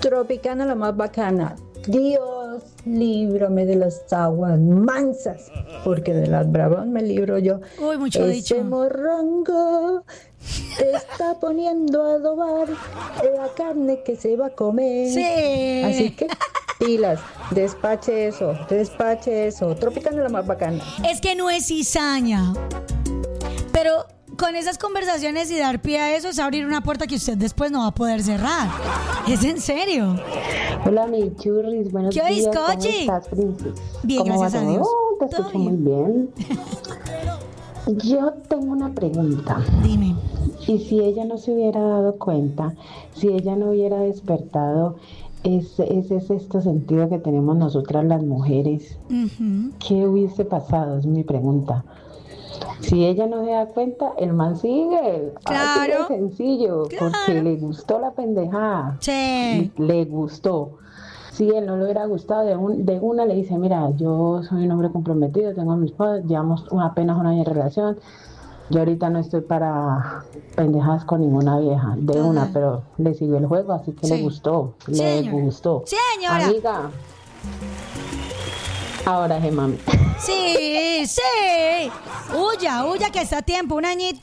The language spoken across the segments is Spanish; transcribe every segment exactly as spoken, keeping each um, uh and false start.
Tropicana la más bacana. Dios, líbrame de las aguas mansas, porque de las bravas me libro yo. Uy, mucho Ese dicho. morrongo te está poniendo a adobar la carne que se va a comer. Sí. Así que, pilas, despache eso, despache eso. Tropicana la más bacana. Es que no es cizaña. Pero con esas conversaciones y dar pie a eso es abrir una puerta que usted después no va a poder cerrar. Es en serio. Hola, mi churris, buenos ¿Qué días. ¿Cómo bizcochi? estás, Princess? Bien, ¿Cómo gracias va a todo? Dios. Oh, te Todo escucho muy bien. Yo tengo una pregunta. Dime. Y si ella no se hubiera dado cuenta, si ella no hubiera despertado ese, ese sexto sentido que tenemos nosotras las mujeres, Uh-huh. ¿qué hubiese pasado? Es mi pregunta. Si ella no se da cuenta, el man sigue. Claro. Así de sencillo, Claro. porque le gustó la pendejada. Sí. Le gustó. Si él no le hubiera gustado, de, un, de una le dice, mira, yo soy un hombre comprometido, tengo a mis padres, llevamos un- apenas un año de relación, yo ahorita no estoy para pendejadas con ninguna vieja, de Ajá. una, pero le siguió el juego, así que Sí. le gustó, Sí, le señora. gustó. Sí, señora. Amiga, ahora es mami. Sí, sí. Huya, huya que está a tiempo. Un añito.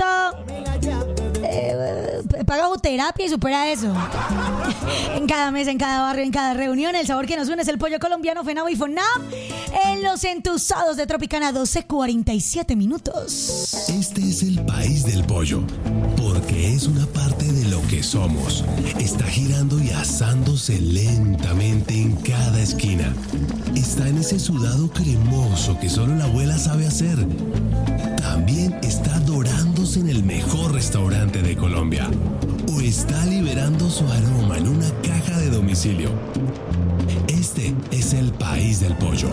Eh, paga su terapia y supera eso. En cada mesa, en cada barrio, en cada reunión, el sabor que nos une es el pollo colombiano Fenao y Fonab. En los entusados de Tropicana, doce cuarenta y siete minutos. Este es el país del pollo, porque es una parte de lo que somos. Está girando y asándose lentamente en cada esquina. Está en ese sudado cremoso que solo la abuela sabe hacer. También está dorándose en el mejor restaurante de Colombia. O está liberando su aroma en una caja de domicilio. Este es el país del pollo.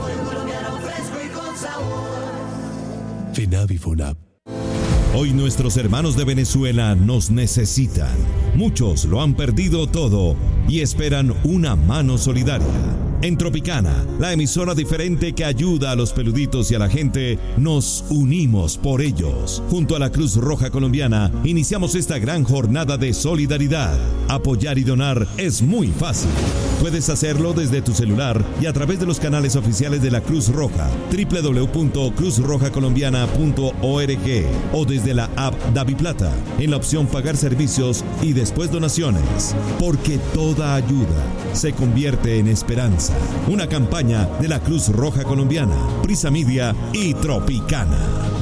Finab y Funab. Hoy nuestros hermanos de Venezuela nos necesitan. Muchos lo han perdido todo y esperan una mano solidaria. En Tropicana, la emisora diferente que ayuda a los peluditos y a la gente, nos unimos por ellos. Junto a la Cruz Roja Colombiana, iniciamos esta gran jornada de solidaridad. Apoyar y donar es muy fácil. Puedes hacerlo desde tu celular y a través de los canales oficiales de la Cruz Roja, doble u doble u doble u punto cruz roja colombiana punto org, o desde la app DaviPlata, en la opción Pagar Servicios y después Donaciones. Porque toda ayuda se convierte en esperanza. Una campaña de la Cruz Roja Colombiana, Prisa Media y Tropicana.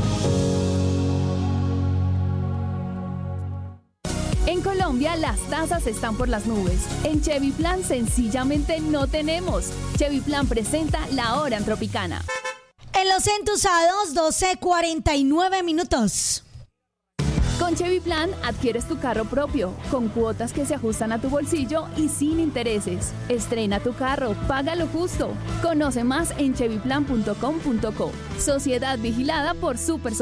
En Colombia las tasas están por las nubes. En Chevy Plan sencillamente no tenemos. Chevy Plan presenta La Hora en Tropicana. En los entusados, doce cuarenta y nueve minutos. Con Chevy Plan adquieres tu carro propio, con cuotas que se ajustan a tu bolsillo y sin intereses. Estrena tu carro, paga lo justo. Conoce más en chevy plan punto com punto co. Sociedad vigilada por Super